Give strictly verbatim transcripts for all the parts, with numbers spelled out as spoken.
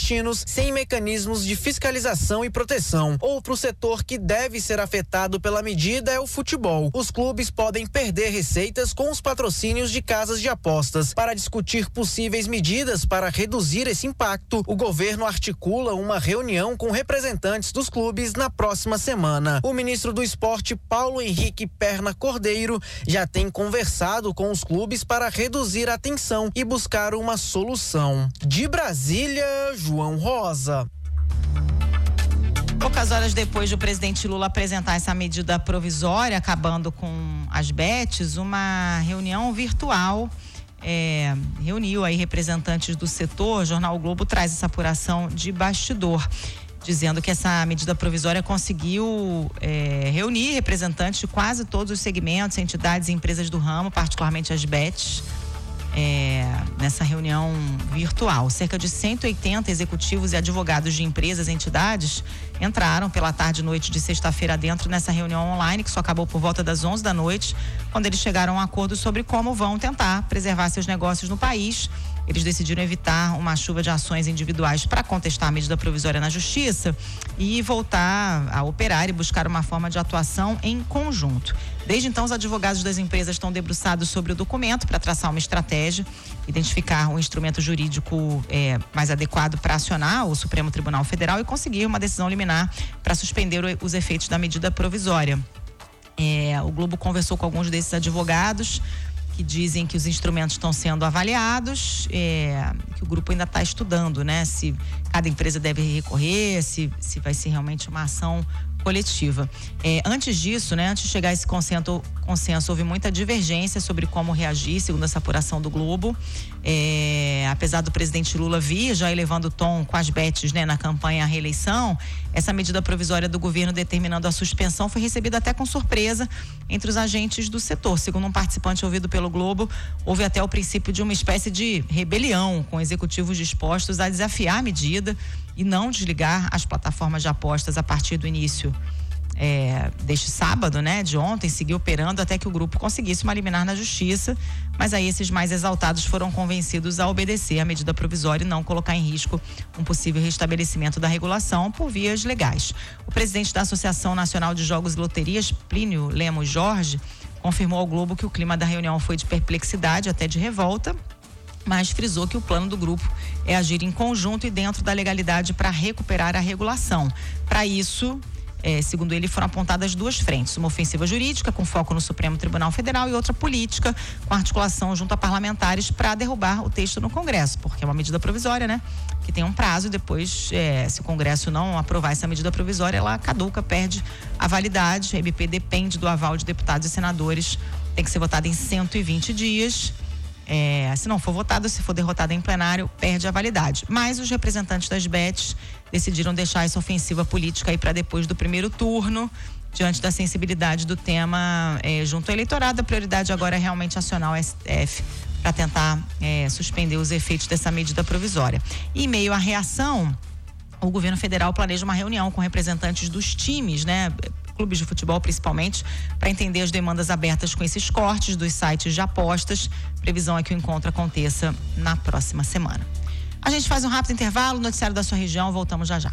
clandestinos sem mecanismos de fiscalização e proteção. Outro setor que deve ser afetado pela medida é o futebol. Os clubes podem perder receitas com os patrocínios de casas de apostas. Para discutir possíveis medidas para reduzir esse impacto, o governo articula uma reunião com representantes dos clubes na próxima semana. O ministro do Esporte, Paulo Henrique Perna Cordeiro, já tem conversado com os clubes para reduzir a tensão e buscar uma solução. De Brasília, João Rosa. Poucas horas depois do presidente Lula apresentar essa medida provisória, acabando com as bets, uma reunião virtual é, reuniu aí representantes do setor. O Jornal o Globo traz essa apuração de bastidor, dizendo que essa medida provisória conseguiu é, reunir representantes de quase todos os segmentos, entidades e empresas do ramo, particularmente as bets, é, nessa reunião virtual. Cerca de cento e oitenta executivos e advogados de empresas e entidades entraram pela tarde e noite de sexta-feira dentro nessa reunião online, que só acabou por volta das onze da noite, quando eles chegaram a um acordo sobre como vão tentar preservar seus negócios no país. Eles decidiram evitar uma chuva de ações individuais para contestar a medida provisória na justiça e voltar a operar e buscar uma forma de atuação em conjunto. Desde então, os advogados das empresas estão debruçados sobre o documento para traçar uma estratégia, identificar um instrumento jurídico é, mais adequado para acionar o Supremo Tribunal Federal e conseguir uma decisão liminar para suspender os efeitos da medida provisória. É, o Globo conversou com alguns desses advogados, que dizem que os instrumentos estão sendo avaliados, é, que o grupo ainda está estudando, né? Se cada empresa deve recorrer, se, se vai ser realmente uma ação coletiva. É, antes disso, né? Antes de chegar a esse consenso, consenso, houve muita divergência sobre como reagir, segundo essa apuração do Globo. É, apesar do presidente Lula vir já elevando o tom com as bets, né, na campanha à reeleição, essa medida provisória do governo determinando a suspensão foi recebida até com surpresa entre os agentes do setor. Segundo um participante ouvido pelo Globo, houve até o princípio de uma espécie de rebelião, com executivos dispostos a desafiar a medida e não desligar as plataformas de apostas a partir do início É, deste sábado, né, de ontem, seguiu operando até que o grupo conseguisse uma liminar na justiça, mas aí esses mais exaltados foram convencidos a obedecer à medida provisória e não colocar em risco um possível restabelecimento da regulação por vias legais. O presidente da Associação Nacional de Jogos e Loterias, Plínio Lemos Jorge, confirmou ao Globo que o clima da reunião foi de perplexidade, até de revolta, mas frisou que o plano do grupo é agir em conjunto e dentro da legalidade para recuperar a regulação. Para isso, É, segundo ele, foram apontadas duas frentes, uma ofensiva jurídica com foco no Supremo Tribunal Federal e outra política com articulação junto a parlamentares para derrubar o texto no Congresso, porque é uma medida provisória, né? Que tem um prazo e depois, é, se o Congresso não aprovar essa medida provisória, ela caduca, perde a validade. A M P depende do aval de deputados e senadores, tem que ser votada em cento e vinte dias. É, se não for votado, se for derrotado em plenário, perde a validade. Mas os representantes das bets decidiram deixar essa ofensiva política aí para depois do primeiro turno, diante da sensibilidade do tema é, junto ao eleitorado. A prioridade agora é realmente acionar o S T F para tentar é, suspender os efeitos dessa medida provisória. E em meio à reação, o governo federal planeja uma reunião com representantes dos times, né? Clubes de futebol principalmente, para entender as demandas abertas com esses cortes dos sites de apostas. Previsão é que o encontro aconteça na próxima semana. A gente faz um rápido intervalo, noticiário da sua região, voltamos já já.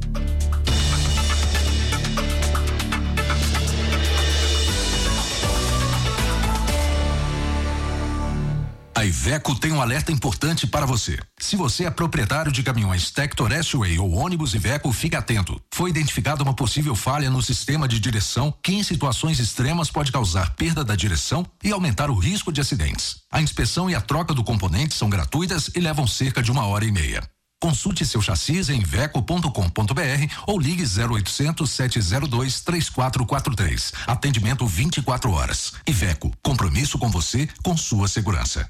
A Iveco tem um alerta importante para você. Se você é proprietário de caminhões Tector S-Way ou ônibus Iveco, fique atento. Foi identificada uma possível falha no sistema de direção que em situações extremas pode causar perda da direção e aumentar o risco de acidentes. A inspeção e a troca do componente são gratuitas e levam cerca de uma hora e meia. Consulte seu chassis em iveco ponto com ponto br ou ligue zero oitocentos, sete zero dois, três quatro quatro três. Atendimento vinte e quatro horas. Iveco, compromisso com você, com sua segurança.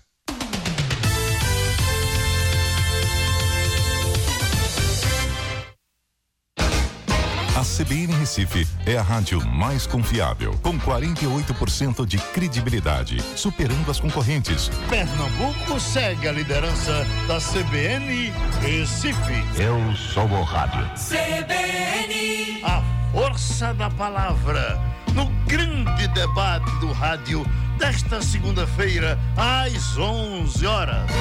A C B N Recife é a rádio mais confiável, com quarenta e oito por cento de credibilidade, superando as concorrentes. Pernambuco segue a liderança da C B N Recife. Eu sou o rádio. C B N, a força da palavra, no grande debate do rádio desta segunda-feira, às onze horas.